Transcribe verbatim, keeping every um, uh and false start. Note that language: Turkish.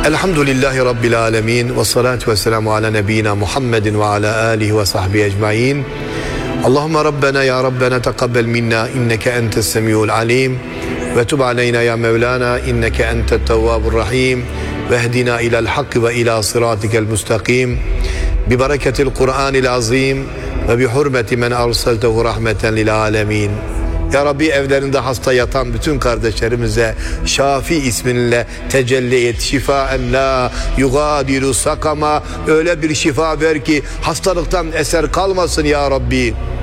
Elhamdülillahi Rabbil alemin. Ve salatu ve selamu ala nebiyyina Muhammedin ve ala alihi ve sahbihi ecmain. Allahümme Rabbena ya Rabbena tekabbel minna inneke entes semiyul alim. Ve tub aleyna ya Mevlana inneke entet tevvabur rahim. Ve ehdina ilal hakkı ve ila sıratikel müstakim. Bi bereketil Kur'anil azim. Ve bi hurmeti men arsaltehu rahmeten lil alemin. Ya Rabbi, evlerinde hasta yatan bütün kardeşlerimize Şafi isminle tecelli et. Şifaen la yugadiru sakama. Öyle bir şifa ver ki hastalıktan eser kalmasın ya Rabbi.